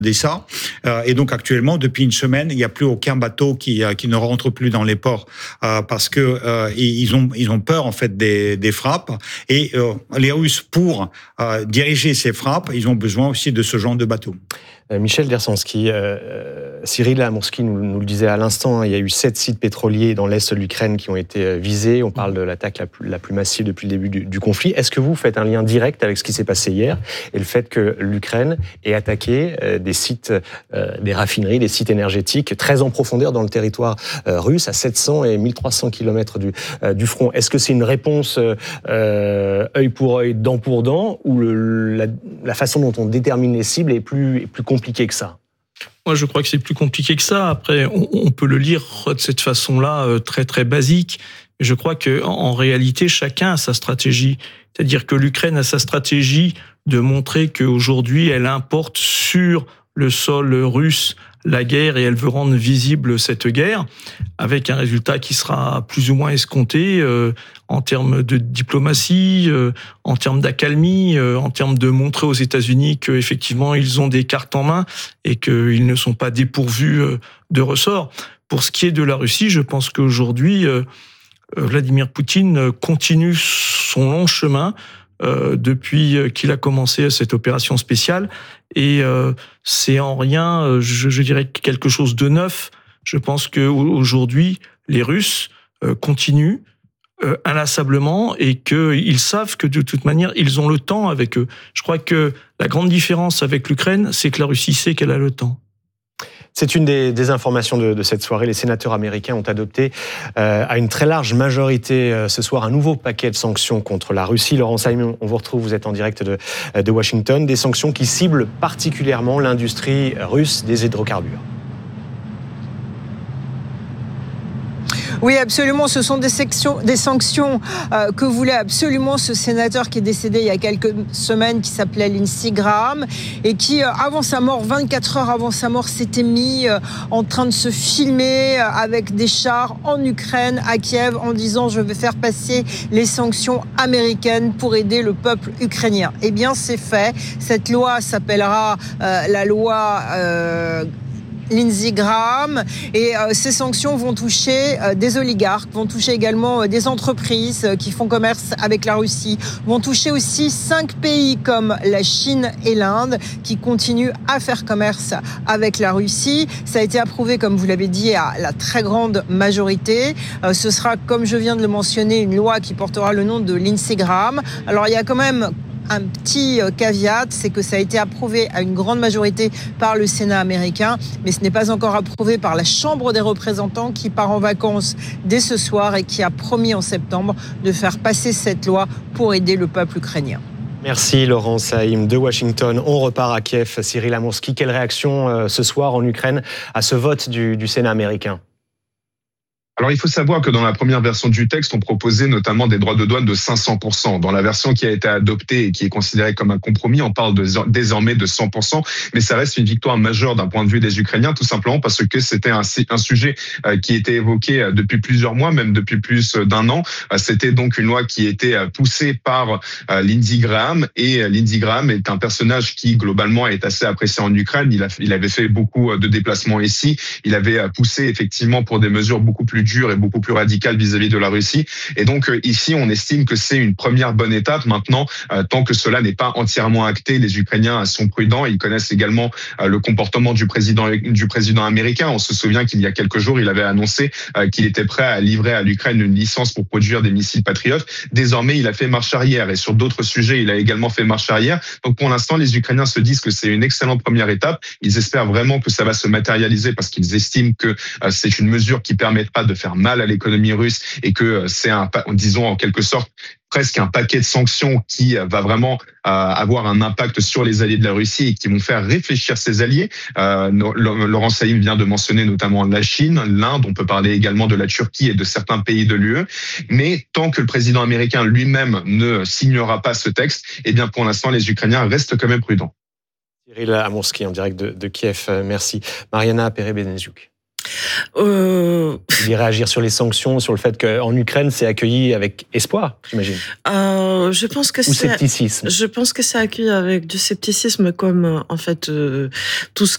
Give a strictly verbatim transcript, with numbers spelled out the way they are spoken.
d'Odessa. Euh, et donc actuellement, depuis une semaine, il n'y a plus aucun bateau qui, euh, qui ne rentre plus dans les ports euh, parce que euh, ils ont ils ont peur en fait des, des frappes. Et euh, les Russes, pour euh, diriger ces frappes, ils ont besoin aussi de ce genre de bateaux. Michel Dersanski, euh, Cyril Amourski nous, nous le disait à l'instant, hein, il y a eu sept sites pétroliers dans l'est de l'Ukraine qui ont été visés. On parle de l'attaque la plus, la plus massive depuis le début du, du conflit. Est-ce que vous faites un lien direct avec ce qui s'est passé hier et le fait que l'Ukraine ait attaqué euh, des sites, euh, des raffineries, des sites énergétiques très en profondeur dans le territoire euh, russe, à sept cents et mille trois cents kilomètres du, euh, du front? Est-ce que c'est une réponse euh, œil pour œil, dent pour dent, ou le, la, la façon dont on détermine les cibles est plus, est plus compliquée compliqué que ça? Moi, je crois que c'est plus compliqué que ça. Après, on, on peut le lire de cette façon-là, euh, très très basique. Mais je crois que en, en réalité, chacun a sa stratégie. C'est-à-dire que l'Ukraine a sa stratégie de montrer qu'aujourd'hui, elle importe sur le sol russe la guerre et elle veut rendre visible cette guerre avec un résultat qui sera plus ou moins escompté euh, en termes de diplomatie, euh, en termes d'accalmie, euh, en termes de montrer aux États-Unis qu'effectivement ils ont des cartes en main et qu'ils ne sont pas dépourvus euh, de ressorts. Pour ce qui est de la Russie, je pense qu'aujourd'hui, euh, Vladimir Poutine continue son long chemin Euh, depuis qu'il a commencé cette opération spéciale. Et euh, c'est en rien, euh, je, je dirais, quelque chose de neuf. Je pense qu'aujourd'hui, les Russes euh, continuent euh, inlassablement et qu'ils savent que de toute manière, ils ont le temps avec eux. Je crois que la grande différence avec l'Ukraine, c'est que la Russie sait qu'elle a le temps. C'est une des, des informations de, de cette soirée. Les sénateurs américains ont adopté euh, à une très large majorité euh, ce soir un nouveau paquet de sanctions contre la Russie. Laurent Saïm, on vous retrouve, vous êtes en direct de, de Washington. Des sanctions qui ciblent particulièrement l'industrie russe des hydrocarbures. Oui, absolument. Ce sont des, sections, des sanctions euh, que voulait absolument ce sénateur qui est décédé il y a quelques semaines, qui s'appelait Lindsey Graham, et qui, euh, avant sa mort, vingt-quatre heures avant sa mort, s'était mis euh, en train de se filmer euh, avec des chars en Ukraine, à Kiev, en disant « je vais faire passer les sanctions américaines pour aider le peuple ukrainien ». Eh bien, c'est fait. Cette loi s'appellera euh, la loi... Euh, Lindsey Graham, et euh, ces sanctions vont toucher euh, des oligarques, vont toucher également euh, des entreprises euh, qui font commerce avec la Russie, vont toucher aussi cinq pays comme la Chine et l'Inde qui continuent à faire commerce avec la Russie. Ça a été approuvé, comme vous l'avez dit, à la très grande majorité. Euh, ce sera, comme je viens de le mentionner, une loi qui portera le nom de Lindsey Graham. Alors il y a quand même un petit caveat, c'est que ça a été approuvé à une grande majorité par le Sénat américain, mais ce n'est pas encore approuvé par la Chambre des représentants qui part en vacances dès ce soir et qui a promis en septembre de faire passer cette loi pour aider le peuple ukrainien. Merci Laurent Saïm de Washington. On repart à Kiev. Cyril Amourski, quelle réaction euh, ce soir en Ukraine à ce vote du, du Sénat américain ? Alors, il faut savoir que dans la première version du texte, on proposait notamment des droits de douane de cinq cents pour cent. Dans la version qui a été adoptée et qui est considérée comme un compromis, on parle de, désormais de cent pour cent. Mais ça reste une victoire majeure d'un point de vue des Ukrainiens, tout simplement parce que c'était un, un sujet qui était évoqué depuis plusieurs mois, même depuis plus d'un an. C'était donc une loi qui était poussée par Lindsey Graham. Et Lindsey Graham est un personnage qui, globalement, est assez apprécié en Ukraine. Il, a, il avait fait beaucoup de déplacements ici. Il avait poussé, effectivement, pour des mesures beaucoup plus dure et beaucoup plus radicale vis-à-vis de la Russie. Et donc euh, ici, on estime que c'est une première bonne étape. Maintenant, euh, tant que cela n'est pas entièrement acté, les Ukrainiens sont prudents. Ils connaissent également euh, le comportement du président du président américain. On se souvient qu'il y a quelques jours, il avait annoncé euh, qu'il était prêt à livrer à l'Ukraine une licence pour produire des missiles Patriot. Désormais, il a fait marche arrière. Et sur d'autres sujets, il a également fait marche arrière. Donc pour l'instant, les Ukrainiens se disent que c'est une excellente première étape. Ils espèrent vraiment que ça va se matérialiser parce qu'ils estiment que euh, c'est une mesure qui permettra de faire mal à l'économie russe et que c'est un, disons en quelque sorte, presque un paquet de sanctions qui va vraiment euh, avoir un impact sur les alliés de la Russie et qui vont faire réfléchir ses alliés. Euh, Laurent Saïm vient de mentionner notamment la Chine, l'Inde, on peut parler également de la Turquie et de certains pays de l'U E. Mais tant que le président américain lui-même ne signera pas ce texte, eh bien pour l'instant, les Ukrainiens restent quand même prudents. Cyril Amourski en direct de, de Kiev, merci. Mariana Perez-Beneziouk. Euh... Vous voulez réagir sur les sanctions, sur le fait qu'en Ukraine, c'est accueilli avec espoir, j'imagine. Euh, je pense que Ou c'est scepticisme. Je pense que c'est accueilli avec du scepticisme, comme en fait euh, tout ce